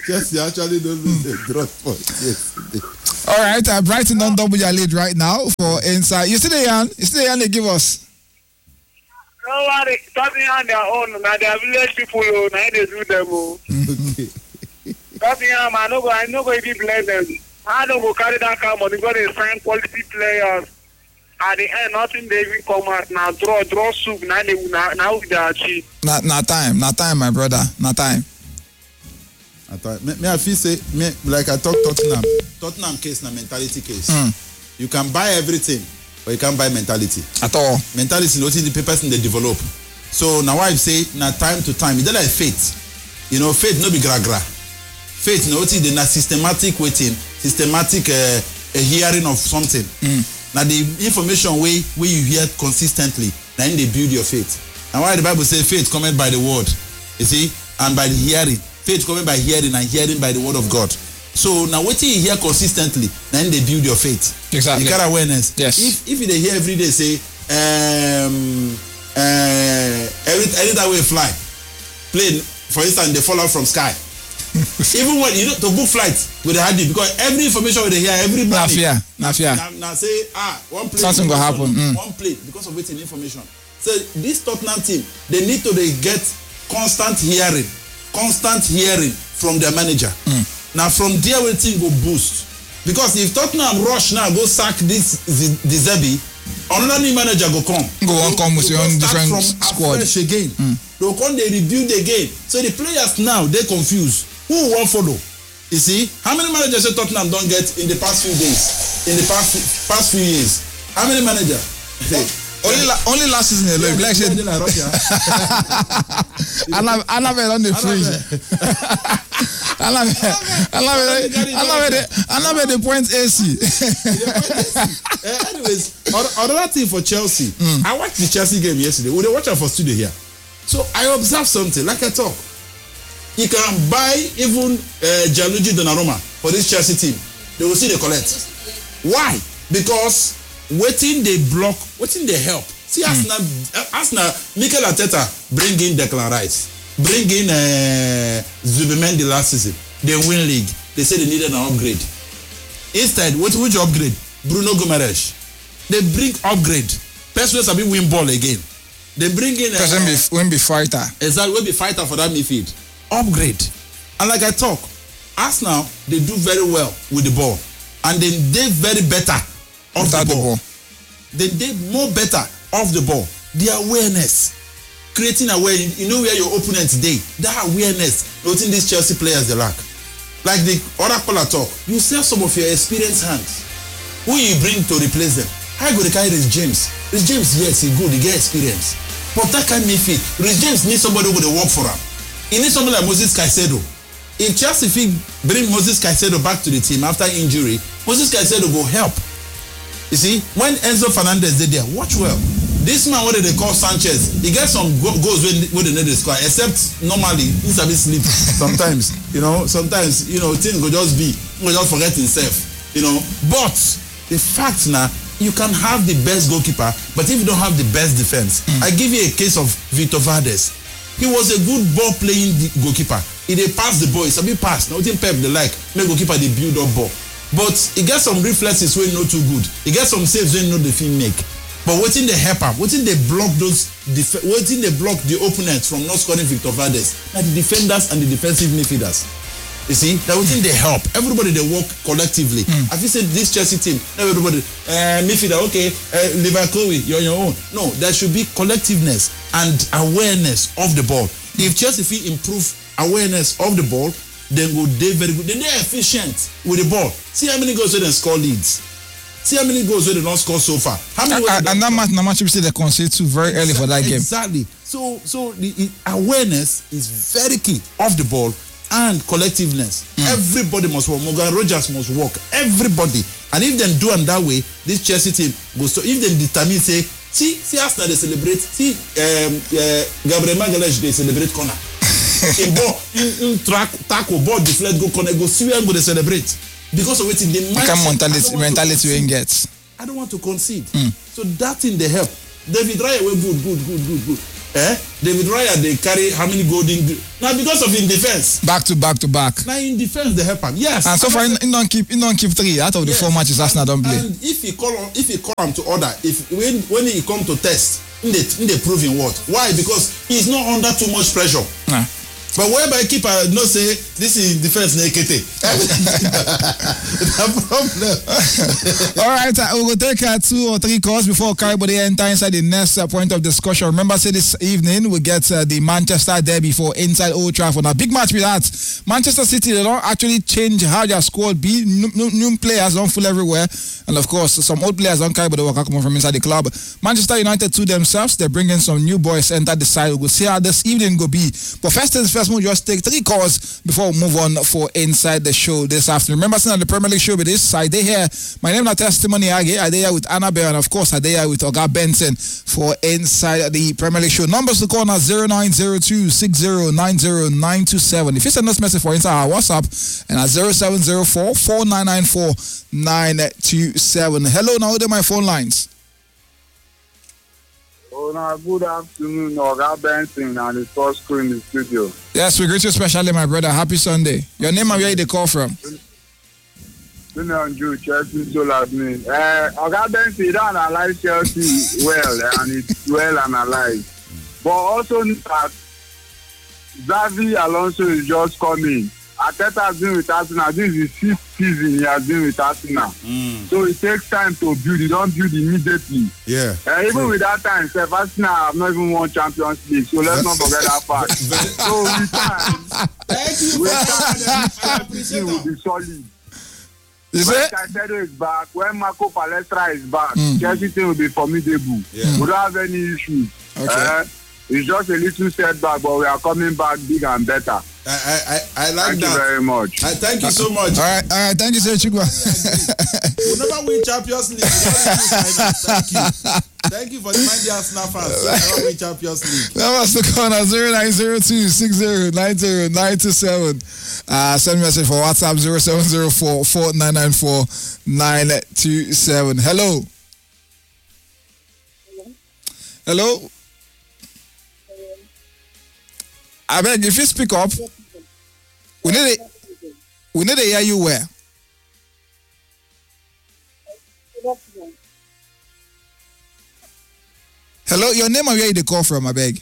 Chelsea actually don't lose the draw spot yesterday. All right, uh, Brighton don't double your lead right now for inside. You see the Yan? You see the Yan they give us? No worry, Tottenham their own. Now their village people, oh, now they do them. Oh. Okay. Tottenham, I know, I know, going to blame them. I don't go carry that car money. Got to sign quality players. At the end, nothing they even come out now. Draw, draw soup. Now they now, now they achieve. Not, not time, not time, my brother, not time. I thought, me, me I feel say, me, like I talk Tottenham. Tottenham case na mentality case. Mm. You can buy everything, but you can't buy mentality. At all. Mentality, not in the papers in they develop. So now I say, now time to time, it's like faith. You know, faith no be gra gra. Faith, no, it's the systematic waiting, systematic uh, a hearing of something. Mm. Now the information way where you hear consistently, then they build your faith. And why the Bible says faith cometh by the word, you see, and by the hearing. Faith coming by hearing and hearing by the word of God. So now what you hear consistently, then they build your faith. Exactly. You got awareness. Yes. If if they hear every day say, um, uh, every every that way fly, plane, for instance, they fall out from sky. Even when you know to book flights with the hard because every information they hear every Not morning. fear, not fear. Now, now say ah one plane. Something will happen. Mm. One plane because of waiting information. So this Tottenham team, they need to they get constant hearing. Constant hearing from their manager. Mm. Now from there, we think go boost because if Tottenham rush now go sack this De Zerbi, another new manager go come. Go on, come with your own different from squad afresh again. Mm. They'll come, they rebuild again. So the players now they confused. Who won't follow? You see, how many managers say Tottenham don't get in the past few days, in the past past few years? How many managers? Only, la, only last season alone. Yeah, like said, I love it on the fridge. I love it. I love it. I love it. I love it. The point A C. Anyways, another thing for Chelsea. Mm. I watched the Chelsea game yesterday. We were watching for studio here, so I observed something. Like I talk, you can buy even uh, Gianluigi Donnarumma for this Chelsea team. They will see the collect. Why? Because waiting they block, waiting they help. See, mm. Arsenal, uh, Arsenal, Mikel Arteta bring in Declan Rice, bring in uh, Zubimendi last season. They win league. They say they needed an upgrade. Instead, what which upgrade? Bruno Guimaraes. They bring upgrade. Person will be win ball again. They bring in uh, person be win be fighter. Exactly, will be fighter for that midfield. Upgrade. And like I talk, Arsenal they do very well with the ball, and they they very better. Off the ball. the ball. They did more better off the ball. The awareness. Creating awareness. You know where your opponents day. That awareness. Noting these Chelsea players they lack. Like the other caller talk. You sell some of your experienced hands. Who you bring to replace them? How you go to carry Reece James? Reece James, yes, he good, he get experience. But that can't make fit. Reece James needs somebody who will work for him. He needs somebody like Moses Caicedo. If Chelsea bring Moses Caicedo back to the team after injury, Moses Caicedo will help. You see, when Enzo Fernandez did there, watch well. This man, what they call Sanchez, he gets some go- goals when, when they need to score, except normally, he's a bit sleep sometimes. You know, sometimes, you know, things will just be, will just forget himself. You know, but the fact now, you can have the best goalkeeper, but if you don't have the best defense, mm. I give you a case of Victor Valdes. He was a good ball playing goalkeeper. He they pass the ball, it's a bit pass. Now, Pep they like, make goalkeeper they build up ball. But he gets some reflexes when not too good. He gets some saves when not the film make. But waiting they help him, waiting they block those, def- waiting they block the opponents from not scoring Victor Valdes. Like the defenders and the defensive midfielders. You see, that waiting they help. Everybody they work collectively. Mm. Have you said this Chelsea team? Everybody, uh, midfielder, okay, uh, Liverpool, you're on your own. No, there should be collectiveness and awareness of the ball. If Chelsea feel improve awareness of the ball, then go they very good. Then they're efficient with the ball. See how many goals they score leads. See how many goals they don't score so far. How many and, and that match, that match, we say they concede too very exactly, early for that game. Exactly. So, so the, the awareness is very key of the ball and collectiveness. Mm. Everybody must work. Morgan Rogers must work. Everybody. And if they do it that way, this Chelsea team goes to. If they determine say, see, see Arsenal they celebrate. See, um, uh, Gabriel Magalhaes they celebrate corner. in ball, in, in track, tackle, ball deflect, go corner, go see where go they celebrate. Because of waiting, the mentality, mentality we get. I don't want to concede. Mm. So that thing they help. David Raya were good, good, good, good, good. Eh? David Raya, they carry how many golden... Now, because of in defense. Back to back to back. Now, in defense, they help him. Yes. And so far, he don't keep, he don't keep three out of the yes. four matches Arsenal don't play. And if he call on, if he call him to order, if when when he come to test, they they prove him what? Why? Because he's not under too much pressure. Nah. But whereby keeper no say this is defense naked. No problem. All right, uh, we will take uh, two or three calls before Caribou enter inside the next uh, point of discussion. Remember, say this evening we get uh, the Manchester derby for inside Old Trafford. Now, big match with that. Manchester City, they don't actually change how their squad be. New, new, new players don't full everywhere, and of course some old players don't carry, but they will come from inside the club. Manchester United to themselves, they're bringing some new boys enter the side. We'll see how this evening go be. But first things first. We'll just take three calls before we move on for inside the show this afternoon. Remember, saying the Premier League show with this, I did here. My name is Testimony Age. I did here with Annabelle, and of course, I did here with Oga Benson for inside the Premier League show. Numbers to call now zero nine zero two six zero nine zero nine two seven. If you send us a message for inside our WhatsApp, and at zero seven zero four four nine nine four nine two seven. Hello, now to my phone lines. Oh, no, good afternoon, Oga Benson, and the first crew in the studio. Yes, we greet you especially, my brother. Happy Sunday. Your name and where you call from? Andrew, Chelsea, so like me. Uh, Oga Benson, you don't analyze Chelsea well, and it's well analyzed. But also that Xavi Alonso is just coming. Arteta has been with Arsenal. This is the fifth season he has been with Arsenal. Mm. So it takes time to build. You don't build immediately. Yeah. Uh, even true. With that time, Sef, Arsenal have not even won Champions League. So let's not forget that fact. So with time, thank you. with time, everything will be solid. Is when it? Caicedo is back, when Marco Palestra is back, mm. Chelsea team will be formidable. Yeah. We don't have any issues. Okay. Uh, it's just a little setback, but we are coming back big and better. I, I, I like thank that. Thank you very much. I, thank you so much. All right, all right. Thank you, sir. Chukwa. We'll never win Champions League. Thank you. Thank you for reminding us now fans. We'll never win Champions League. That was the corner zero nine zero two six zero nine zero nine two seven. Uh, send me a message for WhatsApp zero seven zero four four nine nine four nine two seven. Hello. Hello. Hello. I beg if you speak up, we need to, we need to hear you well. Hello, your name and where you call from, I beg.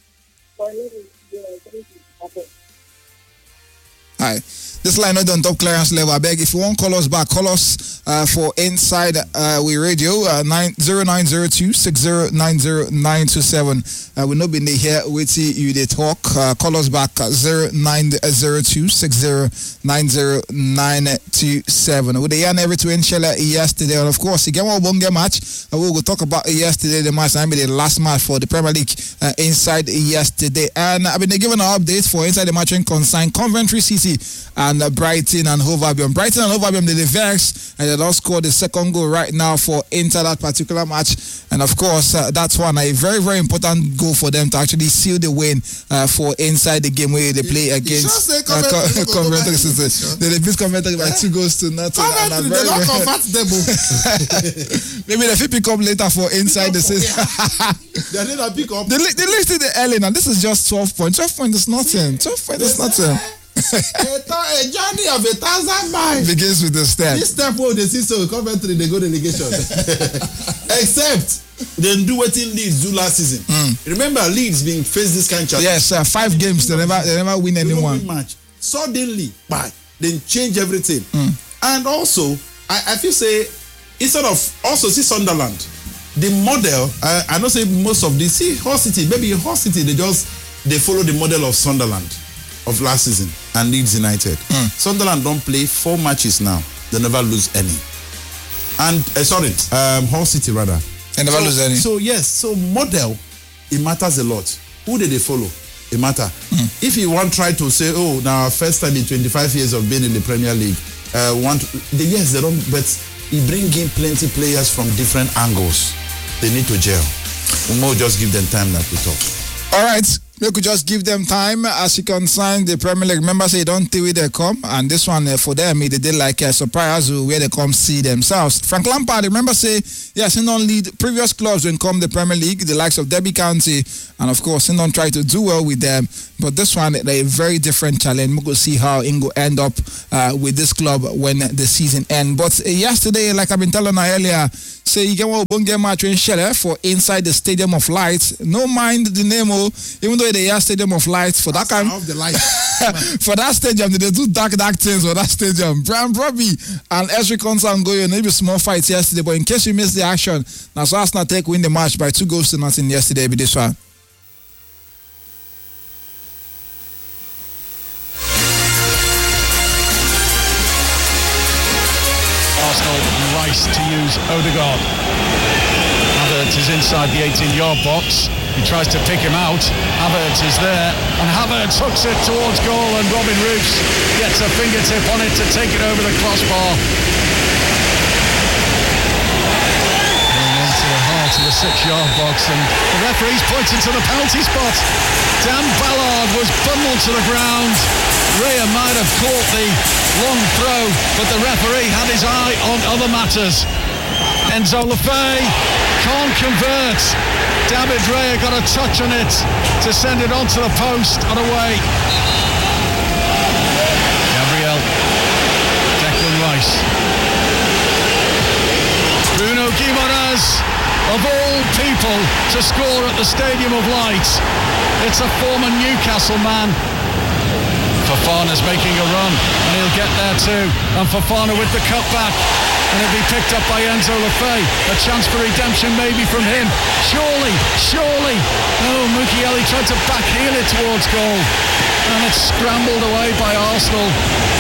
Hi. This line not on top clearance level. I beg if you want call us back, call us uh, for Inside uh, We Radio uh, nine zero nine zero two six zero nine zero nine two seven. Uh, we not been here waiting you they talk. Uh, call us back uh, zero nine zero two six zero nine zero nine two seven. We the every two inshallah yesterday, and of course again one bonga match. Uh, we will talk about yesterday the match. I mean the last match for the Premier League uh, Inside yesterday, and I've been given an update for Inside the match in concern Coventry City and uh, Brighton and Hove Albion. Brighton and Hove Albion they vex and they don't score the second goal right now for Inter that particular match, and of course uh, that's one a very very important goal for them to actually seal the win uh, for Inside the game where they play against uh, Coventry City. They beat Coventry by two goals to nothing. Coventry they don't convert them. Maybe they fit pick up later for Inside the season. They need to pick up. They they listed the early now. This is just twelve points. Twelve points is nothing. Twelve points is nothing. a, a journey of a thousand miles begins with the step. This step where they see so Coventry they go relegation. Except they do what in Leeds do last season. Mm. Remember Leeds being faced this kind of challenge. Yes, uh, five games they never they never win anyone. Match suddenly, bye, then change everything. Mm. And also, I, I feel say instead of also see Sunderland, the model. Uh, I know say most of the see Hull City, maybe Hull City they just they follow the model of Sunderland of last season and Leeds United. Mm. Sunderland don't play four matches now. They never lose any. And uh, sorry, um, Hull City rather. They never so, lose any. So yes, so model it matters a lot. Who did they follow? It matter. Mm. If you want try to say, oh, now first time in twenty-five years of being in the Premier League, uh, want to, the, yes they don't, but he bring in plenty players from different angles. They need to gel. We more just give them time that we talk. All right. we could just give them time as you concern the Premier League. Remember, say don't till they come, and this one uh, for them, they did like a surprise where they come see themselves. Frank Lampard, remember, say yes, he don't lead previous clubs when come the Premier League, the likes of Derby County, and of course, he don't try to do well with them. But this one, they're a very different challenge. We could see how Ingo end up uh, with this club when the season ends. But uh, yesterday, like I've been telling you earlier, say you get one bunge match in Shelle for inside the Stadium of Lights. No mind the name, even though they are Stadium of Lights for that kind of the lights. For that stadium, they do dark dark things for that stadium. Brian Brobby and Esri Konsa and Goyo, maybe small fights yesterday. But in case you missed the action, now so Arsenal take win the match by two goals to nothing yesterday with this one. Arsenal and Rice to use Odegaard. Havertz is inside the eighteen-yard box. He tries to pick him out. Havertz is there, and Havertz hooks it towards goal, and Robin Roos gets a fingertip on it to take it over the crossbar. Going into the heart of the six-yard box, and the referee's pointing to the penalty spot. Dan Ballard was bundled to the ground. Raya might have caught the long throw, but the referee had his eye on other matters. Enzo Lefebvre can't convert. David Raya got a touch on it to send it onto the post and away. Gabriel, Declan Rice. Bruno Guimaraes, of all people to score at the Stadium of Light. It's a former Newcastle man. Fofana's making a run, and he'll get there too. And Fofana with the cutback, and it'll be picked up by Enzo Lefebvre. A chance for redemption maybe from him. Surely, surely. Oh, Mukiele tried to backheel it towards goal, and it's scrambled away by Arsenal.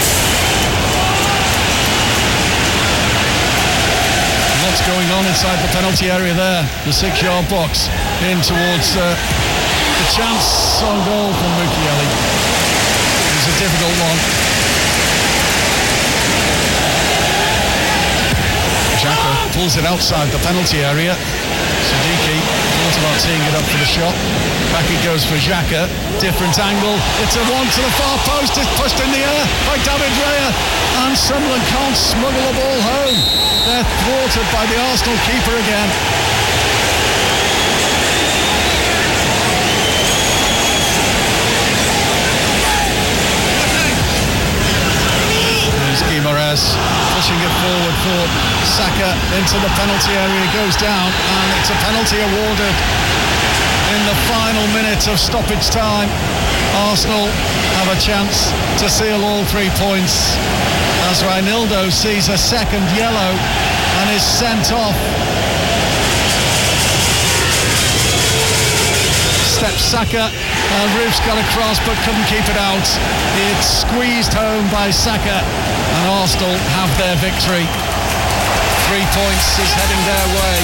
What's going on inside the penalty area there? The six-yard box in towards uh, the chance on goal from Mukiele. A difficult one. Xhaka pulls it outside the penalty area. Siddiqui thought about teeing it up for the shot. Back it goes for Xhaka. Different angle. It's a one to the far post. It's pushed in the air by David Raya. And Sunderland can't smuggle the ball home. They're thwarted by the Arsenal keeper again. Guimaraes pushing it forward for Saka into the penalty area, goes down, and it's a penalty awarded in the final minute of stoppage time. Arsenal have a chance to seal all three points as Reinildo sees a second yellow and is sent off. Steps Saka, and Roof's got across but couldn't keep it out. It's squeezed home by Saka, and Arsenal have their victory. Three points is heading their way.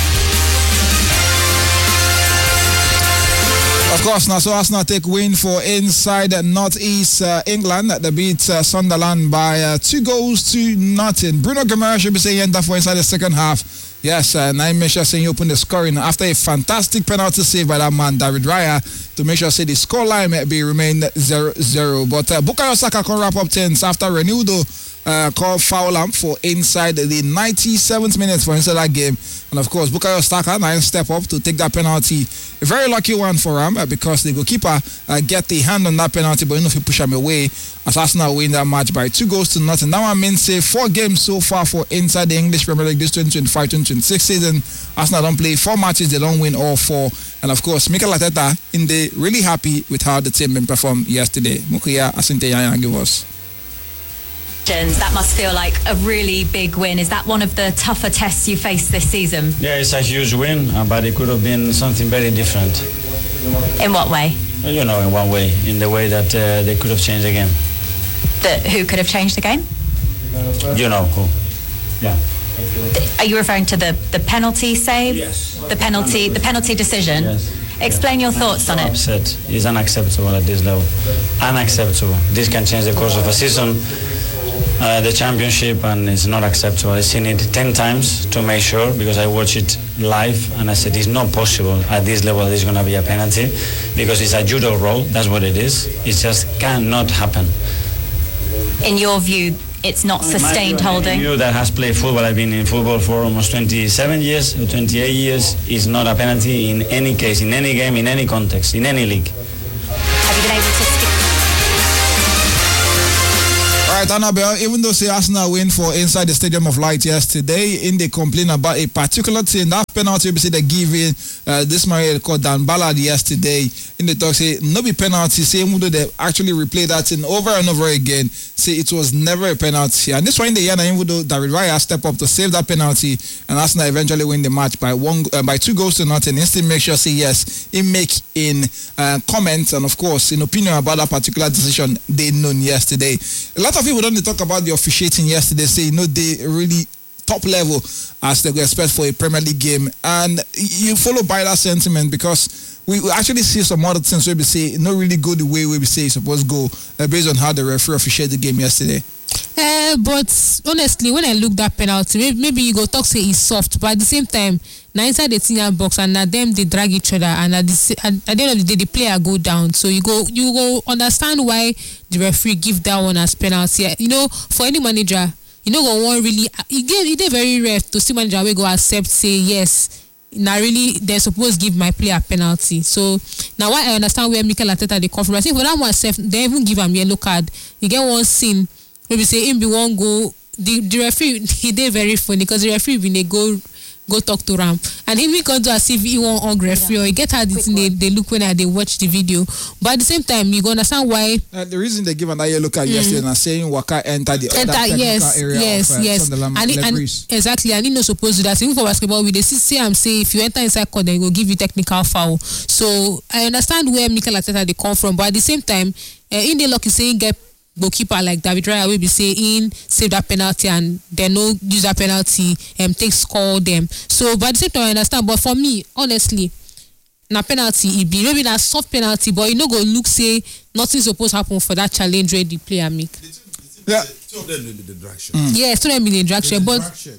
Of course, now so Arsenal take win for inside North East uh, England. They beat uh, Sunderland by uh, two goals to nothing. Bruno Guimaraes should be saying enter for inside the second half. Yes, uh, Naim Mesha saying he opened the scoring after a fantastic penalty save by that man, David Raya, to make sure say the scoreline may be remained zero zero. But uh, Bukayo Saka can wrap up things after Renildo uh, called foul up for inside the ninety-seventh minute for inside that game. And of course, Bukayo Saka now step up to take that penalty. A very lucky one for him uh, because the goalkeeper uh, get the hand on that penalty, but you know if he push him away, as Arsenal win that match by two goals to nothing. Now I mean say four games so far for inside the English Premier League this twenty twenty-five twenty twenty-six season. Arsenal don't play four matches, they don't win all four. And of course, Mikel Arteta in the really happy with how the team been performed yesterday. Mukuya Asinte Yaya give us. That must feel like a really big win. Is that one of the tougher tests you faced this season? Yeah, it's a huge win, uh, but it could have been something very different. In what way? You know, in one way, in the way that uh, they could have changed the game. That who could have changed the game? You know who. Yeah. Are you referring to the, the penalty save? Yes. The penalty, the penalty decision? Yes. Explain your thoughts on it. Upset. It's unacceptable at this level. Unacceptable. This can change the course of a season. uh, the championship, and it's not acceptable. I've seen it ten times to make sure, because I watch it live, and I said it's not possible at this level there's going to be a penalty, because it's a judo roll. That's what it is. It just cannot happen. In your view, it's not sustained holding? You that has played football, I've been in football for almost twenty-seven years, or twenty-eight years, is not a penalty in any case, in any game, in any context, in any league. Have you been able to stick? All right, Annabelle, even though say Arsenal win for inside the Stadium of Light yesterday, in they complain about a particular thing, that penalty we say they give in uh, this man called Dan Ballard yesterday, in the talk say no be penalty, say even though they actually replay that thing over and over again, say it was never a penalty. And this one in the end, even though David Raya step up to save that penalty, and Arsenal eventually win the match by one uh, by two goals to nothing, he still make sure say yes, he make in uh, comments and of course in opinion about that particular decision they known yesterday. A lot of people don't talk about the officiating yesterday, say you know they really top level as they expect for a Premier League game, and you follow by that sentiment because we actually see some other things where we say not really go the way we say it's supposed to go uh, based on how the referee officiated the game yesterday. Uh, but honestly, when I look that penalty, maybe, maybe you go talk say it's soft, but at the same time, now inside the ten-yard box and at them they drag each other, and at the, at, at the end of the day the player go down. So you go you go understand why the referee give that one as penalty. You know, for any manager, you know, go one really it get it very rare to see manager we go accept say yes. Now really they're supposed to give my player a penalty. So now why I understand where Mikel Arteta they come from. I think for that one self, they even give him yellow card. You get one scene maybe say him be one go the, the referee he did very funny because the referee when they go go talk to Ram and him come to as if he want hug referee yeah. or he get how this they, they look when they watch the video, but at the same time you go understand why uh, the reason they give an yellow card mm. yesterday and saying Waka enter the enter, other yes area yes of, uh, yes and, and exactly and he not supposed to do that. Even for basketball we they say I'm say if you enter inside court they go give you technical foul. So I understand where Mikel Arteta they come from, but at the same time uh, in the lucky saying get goalkeeper like David Raya will be saying save that penalty and they no use that penalty and um, take score them. So but at the same time I understand, but for me honestly na penalty it be maybe na soft penalty, but you no go look say nothing supposed to happen for that challenge where the player make. Yeah, two of them will be the drag shirt. Mm. Yeah, two of them be the drag shirt, but drag shirt.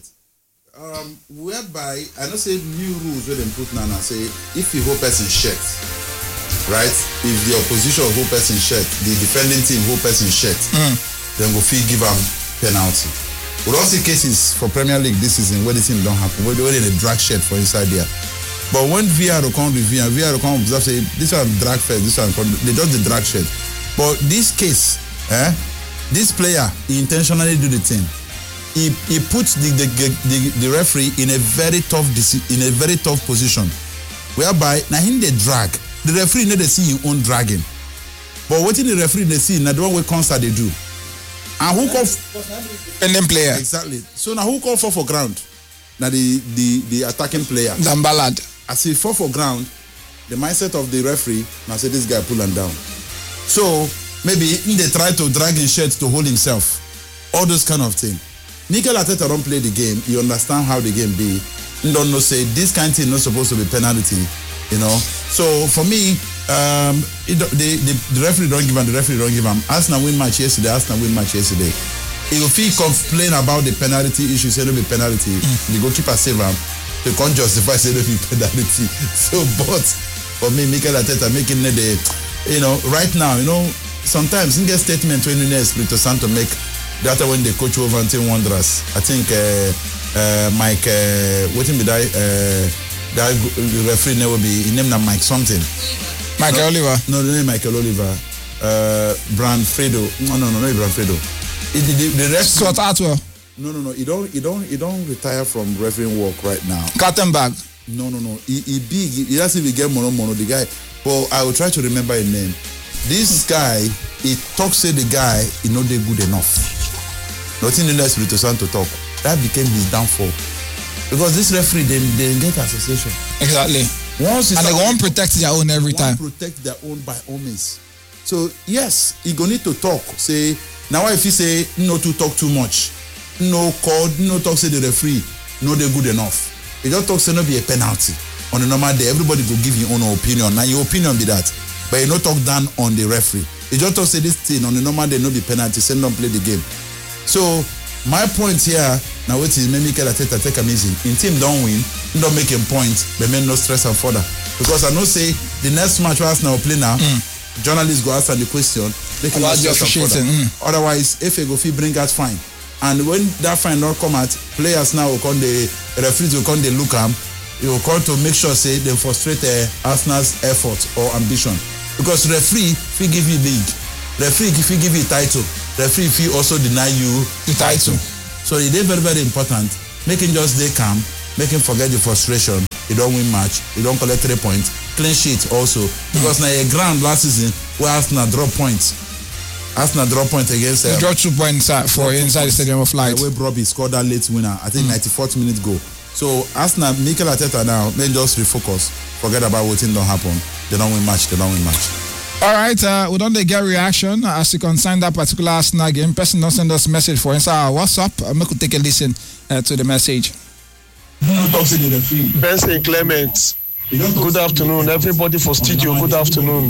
Um, whereby I don't say new rules where they put now and say if you hold person shirt. Right? If the opposition whole person shirt, the defending team whole person shirt, mm. then go feel give them penalty. We don't see cases for Premier League this season where the team don't happen, where they in a drag shirt for inside there. But when V R will come with V R, V R will come observe say this one drag shirt, this one they just the drag shirt. But this case, eh, this player he intentionally do the thing. He he puts the the, the, the referee in a very tough in a very tough position, whereby now him they drag. The referee need to see his own dragging. But what in the referee they see, now the one way concert they do. And who call and then player. Exactly. So now who call for for ground? Now the the, the attacking player. Dan Ballard. As he fall for ground, the mindset of the referee now say this guy pull him down. So maybe they try to drag his shirt to hold himself. All those kind of thing. Mikel Arteta don't play the game. You understand how the game be. You don't know say this kind of thing not supposed to be penalty. You know, so for me, um, it, the, the the referee don't give him, the referee don't give him. Arsenal win match yesterday. Arsenal win match yesterday. If he complain about the penalty issue, say no be penalty. Mm. The goalkeeper save him. They can't justify say no be penalty. So, but for me, Mikel Arteta making the, you know, right now, you know, sometimes in get statement when you need Espirito Santo make that when they coach over until Wanderers. I think uh, uh, Mike, uh, what him did I? Uh, That referee never be his name na Mike something. Michael no, Oliver. No, the name Michael Oliver. Uh, Branfredo. No, no, no, not Branfredo. The, the, the referee. Scott Atwell. No, no, no. He don't, he don't, he don't retire from refereeing work right now. Kattenberg. No, no, no. He, he big. He, he doesn't even get mono mono. The guy. But I will try to remember his name. This guy, he talks say the guy, he not they good enough. Nothing in the Espirito Santo talk. That became his downfall. Because this referee, they, they get association. Exactly. Once and they want to protect their own every time. Protect their own by all means. So, yes, he going to need to talk. Say, now if he say, no to talk too much, no call, no talk say the referee, no they good enough. He don't talk say no be a penalty. On a normal day, everybody go give your own opinion. Now your opinion be that. But you no talk down on the referee. He just talk say this thing on a normal day, no be penalty, say don't play the game. So my point here now what is maybe Mikel Arteta take amazing. In team don't win, don't make a point, but men no stress and further. Because I know say the next match was now play now. Mm. Journalists go ask the question. They can about the officiating. Mm. Otherwise, if they go fee bring out fine. And when that fine don't come out, players now will come the referees will come the look am. You will come to make sure say they frustrate uh, Arsenal's effort or ambition. Because referee if he give you league, referee if he give you title, referee if he also deny you the title. So it is very very important. Making just they calm, making forget the frustration. You don't win match, you don't collect three points, clean sheet also. Because mm. now a ground last season where Arsenal drop points. Arsenal draw points against um, draw two points uh, for inside the Stadium of Light. Where Robbie scored that late winner, I think mm. ninety-fourth minute goal. So Arsenal, Mikel Arteta now, they just refocus, forget about what thing don't happen. They don't win match, they don't win match. All right, uh, we don't get reaction as you concern that particular Arsenal game. Person don't send us message for inside our WhatsApp. I'm going to take a listen uh, to the message. Benson Clement. Good afternoon, everybody for studio. Good afternoon.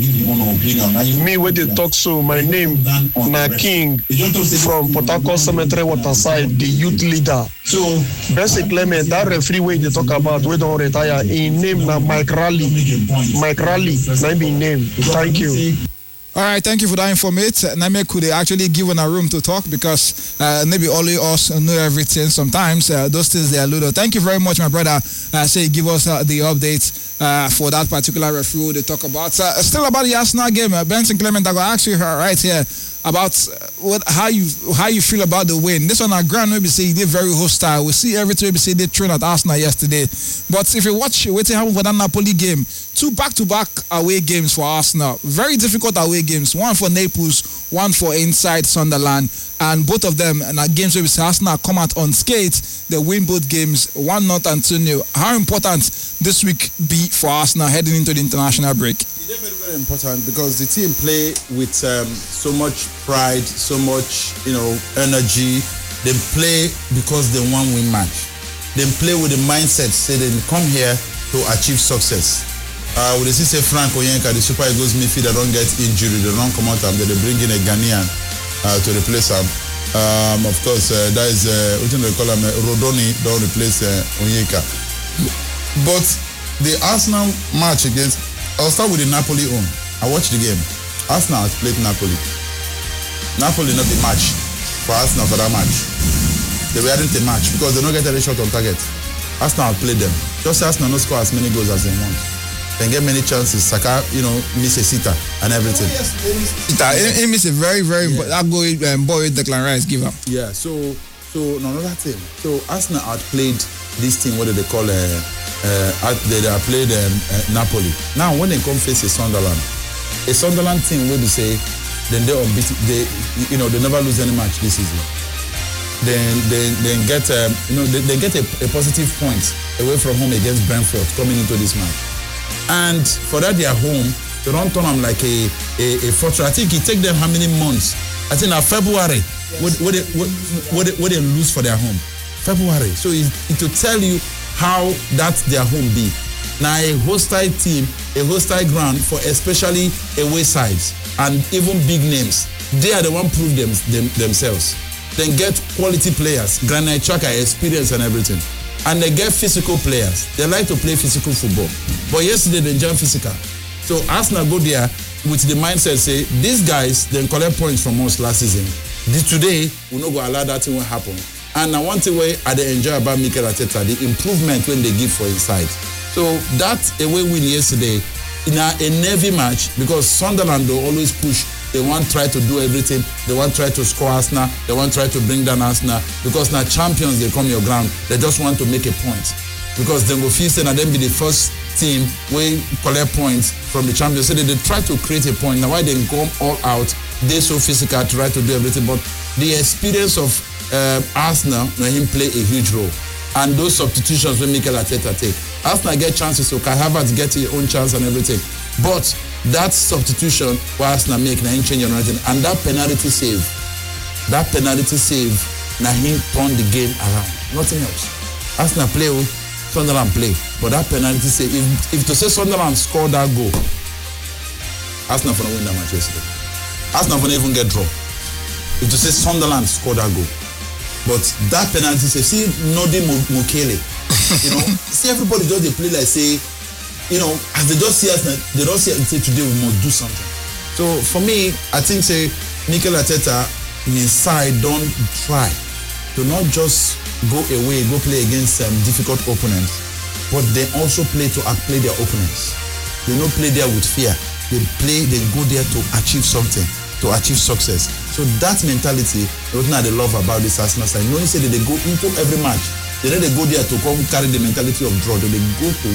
Me where they talk so. My name na King from Port Harcourt Cemetery Waterside, the youth leader. So Benson Clement, that referee way they talk about, we don't retire. In name na Mike Raleigh. Mike Raleigh, name be name. Thank you. All right, thank you for that information. Name could actually give a room to talk because uh, maybe only us know everything. Sometimes uh, those things they are little. Thank you very much, my brother. Uh, say give us uh, the update uh, for that particular referee they talk about. Uh, still about the Arsenal game, uh, Benson Clement. I will ask you right here about what how you how you feel about the win. This one at ground maybe say they very hostile. We see everything maybe say they trained at Arsenal yesterday. But if you watch what happened for that Napoli game, two back-to-back away games for Arsenal. Very difficult away games. One for Naples, one for inside Sunderland. And both of them, and games where we see Arsenal come out unscathed, they win both games, one not and two nil. How important this week be for Arsenal heading into the international break? It's very, very important because the team play with um, so much pride, so much, you know, energy. They play because they want win match. They play with the mindset, say they come here to achieve success. Uh, we see say Frank Oyenka, the Super Eagles midfielder, don't get injured, they don't come out and they bring in a Ghanaian uh, to replace him. Um, of course, uh, that is uh, what do they call him? Uh, Rodoni don't replace uh, Onyeka. But the Arsenal match against, I'll start with the Napoli own. I watched the game. Arsenal has played Napoli. Napoli not the match for Arsenal for that match. They weren't a match because they don't get a shot on target. Arsenal played them. Just Arsenal not score as many goals as they want. They get many chances. Saka, you know, miss a sitter and everything. Oh, yes, sitter. He, he miss a very, very yeah. that goal. Um, boy, Declan Rice give up. Yeah. So, so no, another thing. So Arsenal outplayed this team. What do they call? Uh, uh, they, they played um, uh, Napoli. Now, when they come face a Sunderland, a Sunderland team, what do say? Then they unbeaten. They, you know, they never lose any match this season. Then, then, then get, um, you know, they, they get a, a positive point away from home against Brentford coming into this match. And for that, they are home. They don't turn them like a, a, a fortress. I think it take them how many months? I think now February, yes. what, what, they, what, what, they, what they lose for their home. February. So it, it to tell you how that their home be. Now a hostile team, a hostile ground for especially away sides and even big names. They are the one prove them, them themselves. Then get quality players, Granit Xhaka, experience and everything. And they get physical players. They like to play physical football. But yesterday they jump physical. So Arsenal go there with the mindset say, these guys, they collect points from us last season. This today, we're not going to allow that thing to happen. And I want to way I enjoy about Mikel Arteta, the improvement when they give for inside. So that's a way win yesterday in a, a Navy match because Sunderland will always push. They want to try to do everything. They want to try to score Arsenal. They want to try to bring down Arsenal because now champions, they come your ground. They just want to make a point because they will feel say that they be the first team where collect points from the champions. So they, they try to create a point. Now why they come all out, they so physical to try to do everything. But the experience of uh, Arsenal, when him play a huge role. And those substitutions when Mikel Arteta take. Arsenal get chances, so Kai Havertz get his own chance and everything. But that substitution where Arsenal make, now him change on everything. And that penalty save, that penalty save, now him turn the game around. Nothing else. Arsenal play, Sunderland play. But that penalty save, if, if to say Sunderland score that goal, Arsenal for win that match yesterday. Arsenal for even get draw. If to say Sunderland score that goal. But that penalty, say, see Nodi Mukele, you know, see everybody just they play like say, you know, as they just see us, they don't see us say today we must do something. So for me, I think say Mikel Arteta inside don't try to not just go away, go play against um, difficult opponents, but they also play to outplay their opponents. They don't play there with fear. They play, they go there to achieve something, to achieve success. So that mentality, what I love about this Arsenal side. You know, you say that they go into every match. They don't they go there to come carry the mentality of draw. They go to